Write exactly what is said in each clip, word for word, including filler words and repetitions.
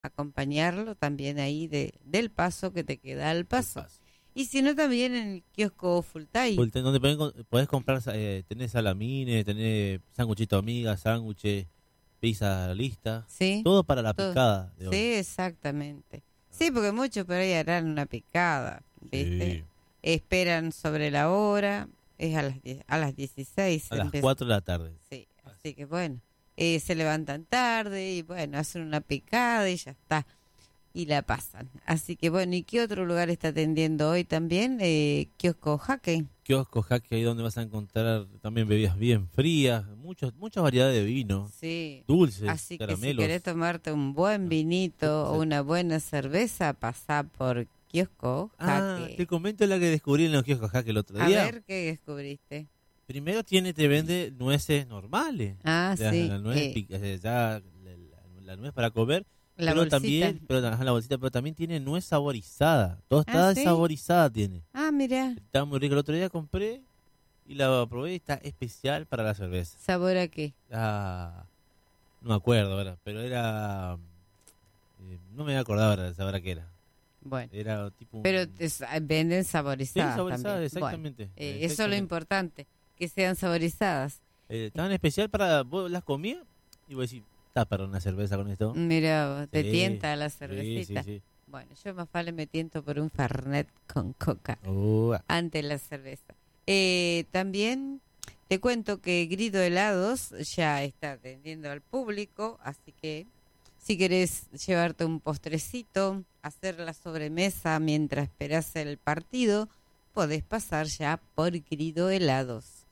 acompañarlo también ahí de del paso que te queda al El paso. paso. Y si no, también en el kiosco Fultay. Full time, donde pueden con- podés comprar, eh, tenés salamines, tenés sanguchito amiga, sándwiches, pizza lista, Sí, todo para la todo. picada de Sí, hoy. exactamente. Sí, porque muchos por ahí harán una picada, ¿viste? Sí. Esperan sobre la hora, es a las diez a las dieciséis A se las empieza. cuatro de la tarde. Sí, así que bueno, eh, se levantan tarde y bueno, hacen una picada y ya está. Y la pasan. Así que bueno, ¿y qué otro lugar está atendiendo hoy también? Eh, Kiosco Jaque. Kiosco Jaque, ahí donde vas a encontrar también bebidas bien frías, muchos, mucha variedad de vino, Sí. dulces, Así que si caramelos. querés tomarte un buen vinito o Sí. una buena cerveza, pasá por Kiosco Ah, Jaque. te comento la que descubrí en los kioscos Jaque el otro A día. ver qué descubriste. Primero tiene, te vende nueces normales. Ah, La, sí. la nuez, eh, pic- eh, ya, la, la- la nuez para comer. la pero bolsita. también, pero, ajá, la bolsita, pero también tiene nuez saborizada. Tostada Ah, y ¿sí? saborizada tiene. Ah, mira. Está muy rico. El otro día compré y la probé y está especial para la cerveza. ¿Sabor a qué? Ah, no me acuerdo ahora, pero era... eh, no me acordaba ahora de saber a qué era. Bueno. Era tipo un... Pero te sa- venden Sí, saborizadas saborizada, también. exactamente. Bueno, eh, eso es lo exactamente. importante, que sean saborizadas. Eh, estaban especial para... Vos las comías y vos decís, está para una cerveza con esto. Mira, vos, te Sí, tienta la sí, cervecita. sí, sí. Bueno, yo más vale me tiento por un Fernet con coca Uh, ah, ante la cerveza. Eh, también te cuento que Grido Helados ya está atendiendo al público, así que si querés llevarte un postrecito, hacer la sobremesa mientras esperás el partido, podés pasar ya por Grido Helados.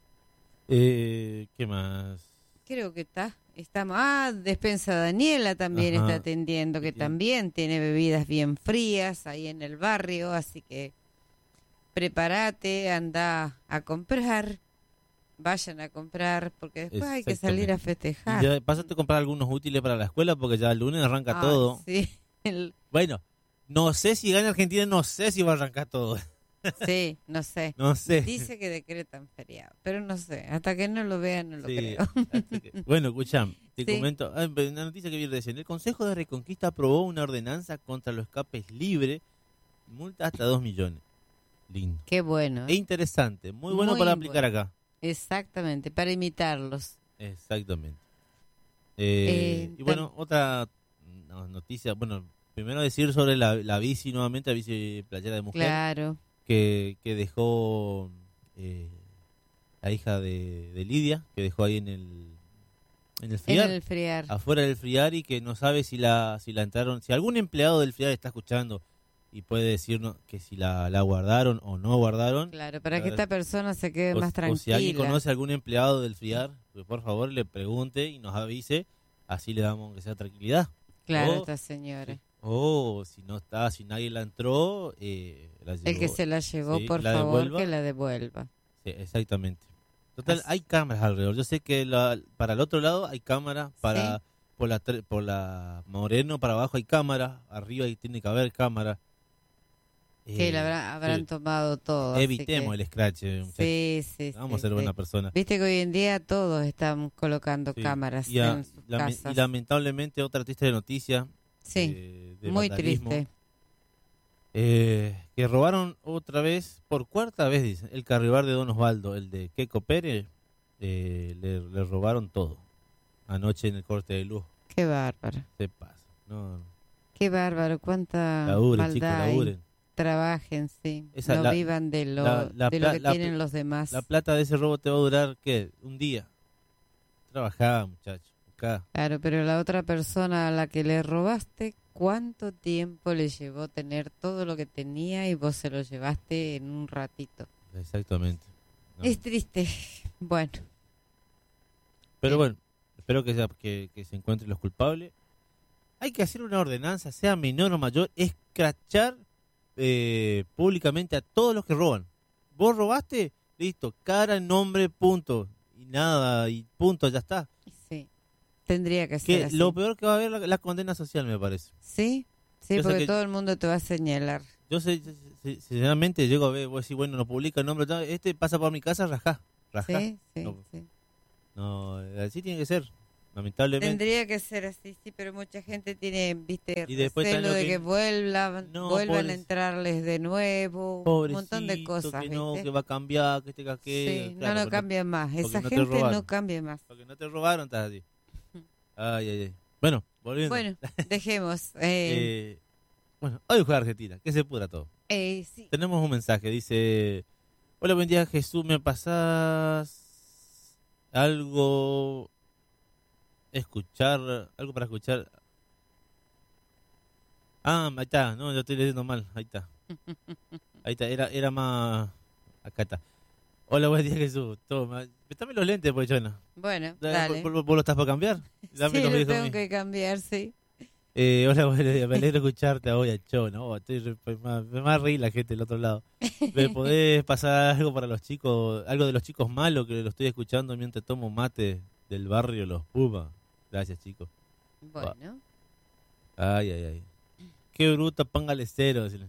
eh, ¿qué más? Creo que está. Estamos. Ah, Despensa Daniela también Ajá. está atendiendo, que Bien. también tiene bebidas bien frías ahí en el barrio, así que prepárate, anda a comprar, vayan a comprar, porque después hay que salir a Exactamente. Y festejar. ya pasaste a comprar algunos útiles para la escuela porque ya el lunes arranca Ay, todo. Sí, el- Bueno, no sé si gana Argentina, no sé si va a arrancar todo. sí, no sé. No sé. Dice que decretan feriado, pero no sé, hasta que no lo vean no lo Sí, creo. hasta que- Bueno, escuchame, te Sí. comento, ah, una noticia que vi recién. El Consejo de Reconquista aprobó una ordenanza contra los escapes libres, multa hasta dos millones. Lindo. Qué bueno. E ¿eh? interesante, muy bueno Muy para aplicar bueno. acá. Exactamente, para imitarlos. Exactamente. Eh, Eh, y bueno, otra no, noticia, bueno, primero decir sobre la, la bici nuevamente, la bici playera de mujer, Claro. que, que dejó eh, la hija de, de Lidia, que dejó ahí en el en el En friar, el friar. afuera del friar, y que no sabe si la si la entraron, si algún empleado del friar está escuchando y puede decirnos que si la, la guardaron o no guardaron. Claro, para A que ver, esta persona se quede o, más o si alguien tranquila. conoce a algún empleado del friar, pues por favor le pregunte y nos avise, así le damos que sea tranquilidad. Claro, o, esta señora. o si no está, si nadie la entró, eh, la El llevó- que se la llevó, sí, por la favor, devuelva. que la devuelva. Sí, exactamente. Total, Así. hay cámaras alrededor. Yo sé que la- para el otro lado hay cámaras, para Sí. por la tre- por la Moreno para abajo hay cámaras, arriba ahí tiene que haber cámaras. Que Eh, la habrá- habrán sí. tomado todo. así Evitemos que- el scratch, eh, muchachos. Sí, sí, Vamos sí, a ser sí. buena persona. Viste que hoy en día todos están colocando Sí. cámaras Y, a- en sus lame- casas. y lamentablemente otra triste noticia. Sí, eh, de muy vandalismo, triste. eh, que robaron otra vez, por cuarta vez, dicen, el carribar de Don Osvaldo, el de Keco Pérez, eh, le, le robaron todo. Anoche en el corte de luz. Qué bárbaro. Se pasa. No, Qué bárbaro. Cuánta laburen, chicos, maldad hay. laburen. Trabajen, sí. Esa- no la- vivan de lo, la- la de lo pla- que la tienen pla- los demás. La plata de ese robo te va a durar, ¿qué? Un día. Trabajá, muchacho. Acá. Claro, pero la otra persona a la que le robaste, ¿cuánto tiempo le llevó tener todo lo que tenía y vos se lo llevaste en un ratito? Exactamente. No. Es triste. Bueno, Pero bien. bueno, espero que, sea- que, que se encuentren los culpables. Hay que hacer una ordenanza, sea menor o mayor, escrachar eh, públicamente a todos los que roban. Vos robaste, listo, cara, nombre, punto. Y nada, y punto, ya está. sí. Tendría que ser Que así. lo peor que va a haber la, la condena social, me parece. ¿Sí? Sí, Yo sé porque que- todo el mundo te va a señalar. Yo sé, sé- sé- sinceramente llego a ver, vos decís, bueno, no publica el nombre, tal, este pasa por mi casa, rajá, rajá. Sí, sí, No, sí. no, así tiene que ser. lamentablemente. Tendría que ser así, sí, pero mucha gente tiene, viste, Y después recelo está lo de que- que vuelvan, No, vuelvan pobres- a entrarles de nuevo, un Pobrecito, montón de cosas, que no, ¿viste? que va a cambiar, que este que aquello. Sí, Claro, no, no porque cambia más. Esa porque no te gente robaron. no cambia más. Porque no te robaron, estás así. Ay, ay, ay. Bueno, volviendo. Bueno, dejemos. Eh, Eh, bueno, hoy juega Argentina, que se pudra todo. eh, sí. Tenemos un mensaje, dice: hola, buen día, Jesús, ¿me pasás algo escuchar, algo para escuchar? Ah, ahí está, no, yo estoy leyendo mal, ahí está. Ahí está, era, era más... Acá está. Hola, buen día, Jesús. Toma, préstame los lentes, pues, Chona. Bueno, ¿Vos, dale. vos- vos lo estás para cambiar? Dame Sí, los lo viejos tengo míos. que cambiar, sí. Eh, hola, buen día, me alegro escucharte hoy a Chona. Oh, estoy re- pues, más, me más reír la gente del otro lado. ¿Me podés pasar algo para los chicos, algo de los chicos malos que lo estoy escuchando mientras tomo mate del barrio Los Pumas? Gracias, chicos. Bueno. Ay, ay, ay. Qué bruto, póngale cero. decirle.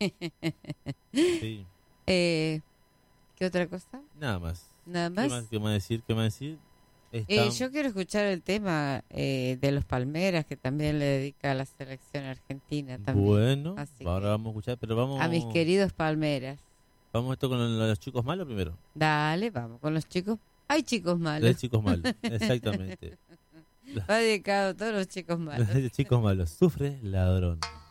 Sí, Eh, ¿Qué otra cosa? nada más. Nada ¿Qué más. más? ¿Qué más decir? ¿Qué más decir? Eh, Está- yo quiero escuchar el tema eh, de los Palmeras, que también le dedica a la selección argentina también. Bueno, Así ahora que- vamos a escuchar, pero vamos... A mis queridos Palmeras. Vamos esto con los chicos malos primero. Dale, vamos con los chicos. Hay chicos malos. Los chicos malos, exactamente. Va dedicado a todos los chicos malos. Los chicos malos. Sufre ladrón.